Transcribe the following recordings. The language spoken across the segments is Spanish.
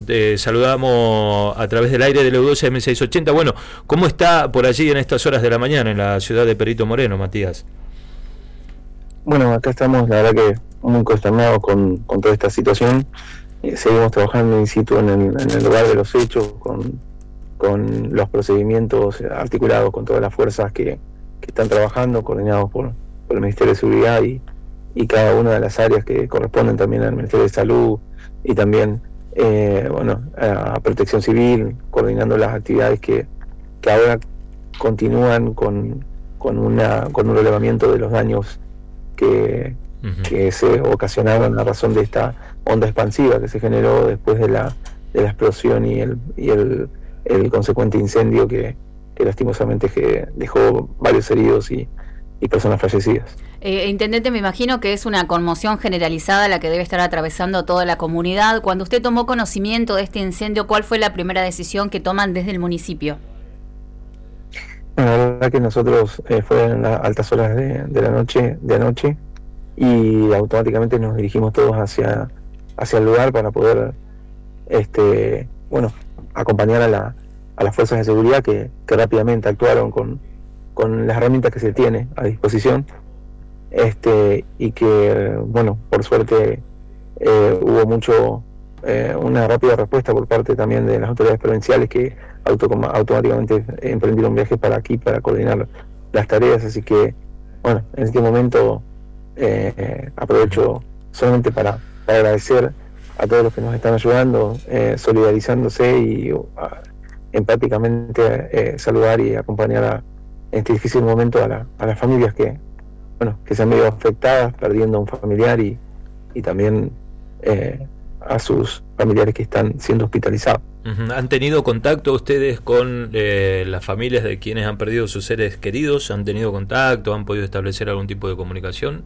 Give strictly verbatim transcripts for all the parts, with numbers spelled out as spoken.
te saludamos a través del aire del E U dos M seiscientos ochenta. Bueno, ¿cómo está por allí en estas horas de la mañana en la ciudad de Perito Moreno, Matías? Bueno, acá estamos, la verdad que muy consternados con, con toda esta situación. Eh, seguimos trabajando in situ en el, en el lugar de los hechos, con, con los procedimientos articulados con todas las fuerzas que, que están trabajando, coordinados por, por el Ministerio de Seguridad y, y cada una de las áreas que corresponden también al Ministerio de Salud y también eh, bueno, a Protección Civil, coordinando las actividades que, que ahora continúan con, con, una, con un relevamiento de los daños que, uh-huh. que se ocasionaron a razón de esta onda expansiva que se generó después de la, de la explosión y el, y el, el consecuente incendio que, que lastimosamente que dejó varios heridos y, y personas fallecidas. Eh, Intendente, me imagino que es una conmoción generalizada la que debe estar atravesando toda la comunidad. Cuando usted tomó conocimiento de este incendio, ¿cuál fue la primera decisión que toman desde el municipio? Bueno, la verdad que nosotros eh, fue en las altas horas de, de la noche, de anoche, y automáticamente nos dirigimos todos hacia, hacia el lugar para poder, este, bueno, acompañar a, la, a las fuerzas de seguridad que, que rápidamente actuaron con, con las herramientas que se tiene a disposición, este, y que, bueno, por suerte eh, hubo mucho, eh, una rápida respuesta por parte también de las autoridades provinciales que auto, automáticamente emprendieron viajes para aquí para coordinar las tareas, así que, bueno, en este momento eh, aprovecho solamente para, para agradecer a todos los que nos están ayudando, eh, solidarizándose y uh, empáticamente eh, saludar y acompañar a, en este difícil momento a, la, a las familias que, bueno, que se han visto afectadas, perdiendo a un familiar y, y también eh, a sus familiares que están siendo hospitalizados. Uh-huh. ¿Han tenido contacto ustedes con eh, las familias de quienes han perdido sus seres queridos? ¿Han tenido contacto? ¿Han podido establecer algún tipo de comunicación?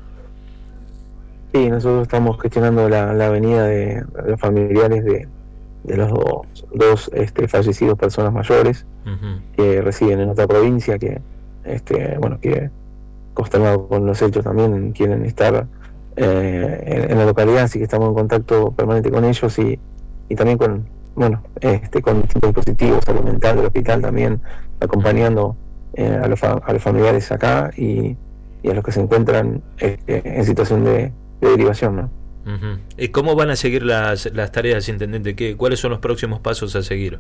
Sí, nosotros estamos gestionando la, la venida de, de los familiares de, de los dos, dos este, fallecidos personas mayores uh-huh. que residen en otra provincia, que este, bueno, que consternados con los hechos también quieren estar eh, en, en la localidad, así que estamos en contacto permanente con ellos y, y también con, bueno, este, con distintos dispositivos, salud mental del hospital también, acompañando eh, a, los fa- a los familiares acá y, y a los que se encuentran este, en situación de, de derivación, ¿no? Uh-huh. ¿Y cómo van a seguir las, las tareas, intendente? ¿Qué, ¿Cuáles son los próximos pasos a seguir?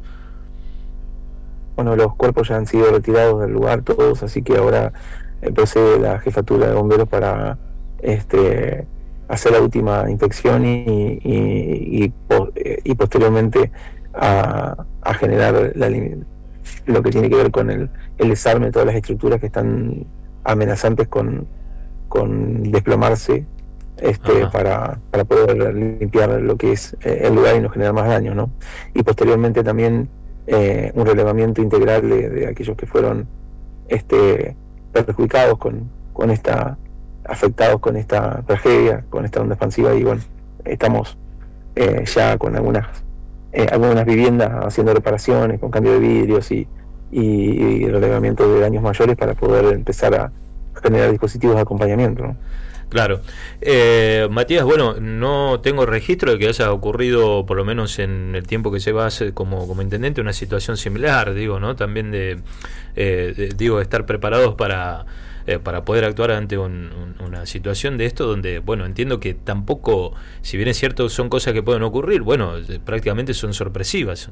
Bueno, los cuerpos ya han sido retirados del lugar todos, así que ahora eh, procede la jefatura de bomberos para este hacer la última inspección y, y, y, y, y posteriormente a, a generar la, lo que tiene que ver con el, el desarme de todas las estructuras que están amenazantes con, con desplomarse este para, para poder limpiar lo que es eh, el lugar y no generar más daño, ¿no? Y posteriormente también eh, un relevamiento integral de, de aquellos que fueron este perjudicados con, con esta afectados con esta tragedia, con esta onda expansiva, y bueno, estamos eh, ya con algunas eh, algunas viviendas haciendo reparaciones, con cambio de vidrios y, y, y relevamiento de daños mayores para poder empezar a generar dispositivos de acompañamiento, ¿no? Claro. Eh, Matías, bueno, no tengo registro de que haya ocurrido, por lo menos en el tiempo que llevas como, como intendente, una situación similar, digo, ¿no? También de, eh, de digo, estar preparados para... Eh, para poder actuar ante un, un, una situación de esto donde, bueno, entiendo que tampoco, si bien es cierto son cosas que pueden ocurrir, bueno, eh, prácticamente son sorpresivas.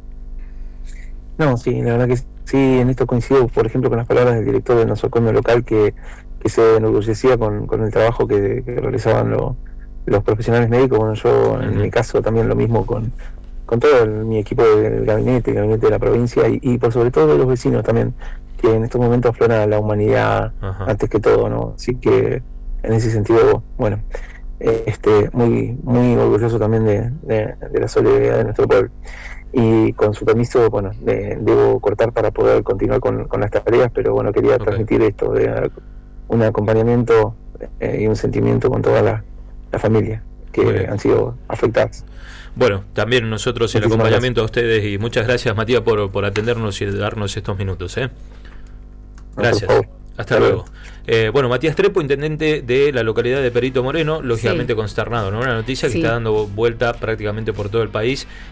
No, sí, la verdad que sí, en esto coincido, por ejemplo, con las palabras del director del nosocomio local que, que se enorgullecía con, con el trabajo que, que realizaban lo, los profesionales médicos. Bueno, yo en uh-huh. mi caso también lo mismo con, con todo el, mi equipo del gabinete, el gabinete de la provincia y, y por sobre todo de los vecinos también, que en estos momentos aflora la humanidad Ajá. antes que todo, ¿no? Así que en ese sentido, bueno, este muy muy orgulloso también de, de, de la solidaridad de nuestro pueblo. Y con su permiso, bueno, de, debo cortar para poder continuar con, con las tareas, pero bueno, quería okay. transmitir esto, de un acompañamiento eh, y un sentimiento con toda la, la familia que han sido afectadas. Bueno, también nosotros el acompañamiento gracias. A ustedes y muchas gracias, Matías, por, por atendernos y darnos estos minutos, ¿eh? Gracias. Hasta, Hasta luego. Eh, bueno, Matías Trepo, intendente de la localidad de Perito Moreno, lógicamente sí. consternado, ¿no? Una noticia que sí. está dando vuelta prácticamente por todo el país.